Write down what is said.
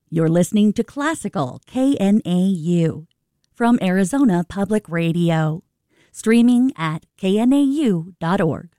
You're listening to Classical KNAU from Arizona Public Radio, streaming at knau.org.